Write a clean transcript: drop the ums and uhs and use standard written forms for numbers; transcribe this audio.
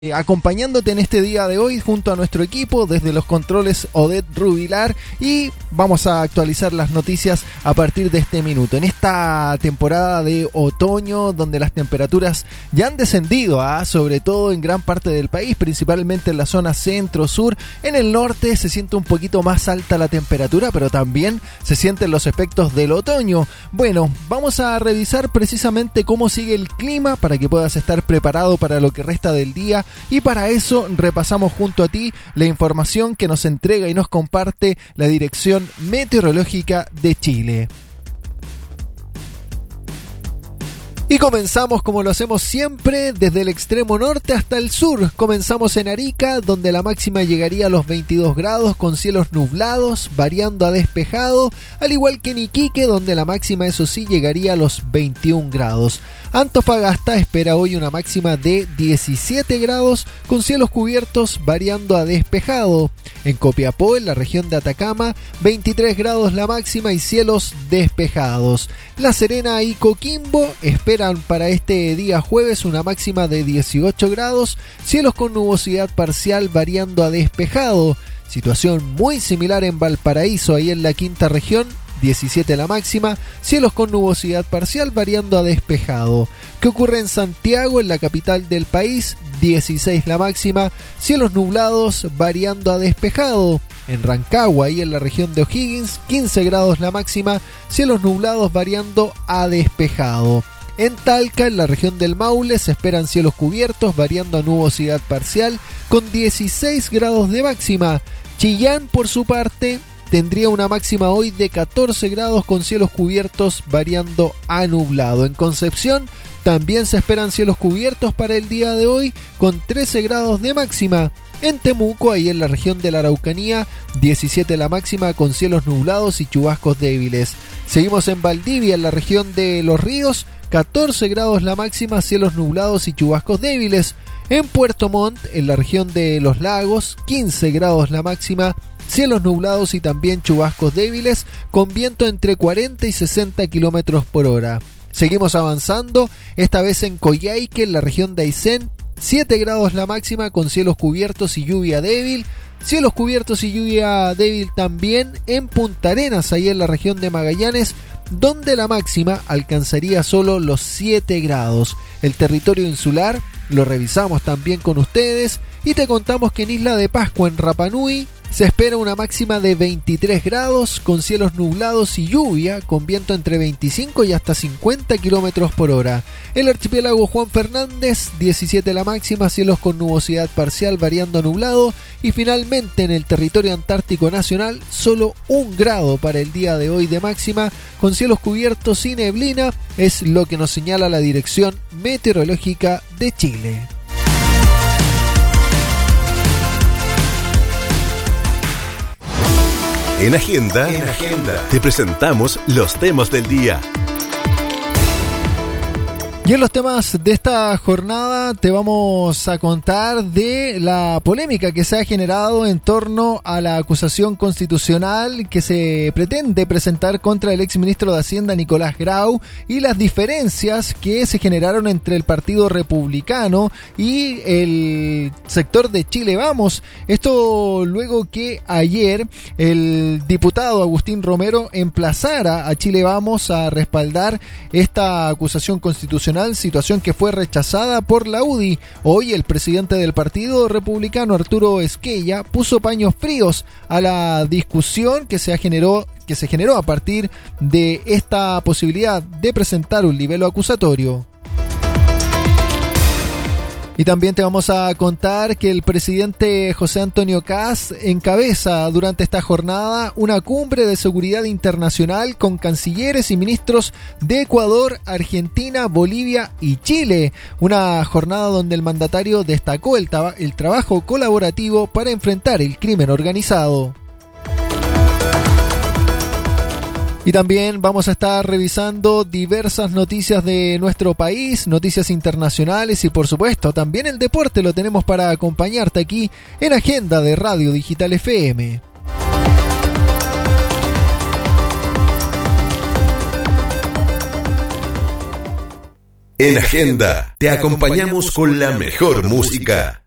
Acompañándote en este día de hoy junto a nuestro equipo desde los controles Odette Rubilar, y vamos a actualizar las noticias a partir de este minuto. En esta temporada de otoño, donde las temperaturas ya han descendido, sobre todo en gran parte del país, principalmente en la zona centro-sur. En el norte se siente un poquito más alta la temperatura, pero también se sienten los efectos del otoño. Bueno, vamos a revisar precisamente cómo sigue el clima para que puedas estar preparado para lo que resta del día. Y para eso repasamos junto a ti la información que nos entrega y nos comparte la Dirección Meteorológica de Chile. Y comenzamos como lo hacemos siempre, desde el extremo norte hasta el sur. Comenzamos en Arica, donde la máxima llegaría a los 22 grados con cielos nublados, variando a despejado, al igual que en Iquique, donde la máxima, eso sí, llegaría a los 21 grados. Antofagasta espera hoy una máxima de 17 grados con cielos cubiertos, variando a despejado. En Copiapó, en la región de Atacama, 23 grados la máxima y cielos despejados. La Serena y Coquimbo esperan para este día jueves una máxima de 18 grados, cielos con nubosidad parcial variando a despejado. Situación muy similar en Valparaíso, ahí en la quinta región, 17 la máxima, cielos con nubosidad parcial variando a despejado. ¿Qué ocurre en Santiago, en la capital del país? 16 la máxima, cielos nublados variando a despejado. En Rancagua, ahí en la región de O'Higgins, 15 grados la máxima, cielos nublados variando a despejado. En Talca, en la región del Maule, se esperan cielos cubiertos variando a nubosidad parcial con 16 grados de máxima. Chillán, por su parte, tendría una máxima hoy de 14 grados con cielos cubiertos variando a nublado. En Concepción también se esperan cielos cubiertos para el día de hoy con 13 grados de máxima. En Temuco, ahí en la región de la Araucanía, 17 la máxima con cielos nublados y chubascos débiles. Seguimos en Valdivia, en la región de Los Ríos, 14 grados la máxima, cielos nublados y chubascos débiles. En Puerto Montt, en la región de Los Lagos, 15 grados la máxima, cielos nublados y también chubascos débiles, con viento entre 40 y 60 kilómetros por hora. Seguimos avanzando, esta vez en Coyhaique, en la región de Aysén, 7 grados la máxima con cielos cubiertos y lluvia débil. Cielos cubiertos y lluvia débil también en Punta Arenas, ahí en la región de Magallanes, donde la máxima alcanzaría solo los 7 grados. El territorio insular lo revisamos también con ustedes y te contamos que en Isla de Pascua, en Rapa Nui, se espera una máxima de 23 grados con cielos nublados y lluvia, con viento entre 25 y hasta 50 kilómetros por hora. El archipiélago Juan Fernández, 17 la máxima, cielos con nubosidad parcial variando a nublado. Y finalmente en el territorio antártico nacional, solo 1 grado para el día de hoy de máxima, con cielos cubiertos y neblina, es lo que nos señala la Dirección Meteorológica de Chile. En Agenda, te presentamos los temas del día. Y en los temas de esta jornada te vamos a contar de la polémica que se ha generado en torno a la acusación constitucional que se pretende presentar contra el exministro de Hacienda Nicolás Grau y las diferencias que se generaron entre el Partido Republicano y el sector de Chile Vamos. Esto luego que ayer el diputado Agustín Romero emplazara a Chile Vamos a respaldar esta acusación constitucional, situación que fue rechazada por la UDI. Hoy el presidente del Partido Republicano, Arturo Esquella, puso paños fríos a la discusión que se generó a partir de esta posibilidad de presentar un libelo acusatorio. Y también te vamos a contar que el presidente José Antonio Kast encabeza durante esta jornada una cumbre de seguridad internacional con cancilleres y ministros de Ecuador, Argentina, Bolivia y Chile. Una jornada donde el mandatario destacó el trabajo colaborativo para enfrentar el crimen organizado. Y también vamos a estar revisando diversas noticias de nuestro país, noticias internacionales y por supuesto también el deporte lo tenemos para acompañarte aquí en Agenda de Radio Digital FM. En Agenda te acompañamos con la mejor música.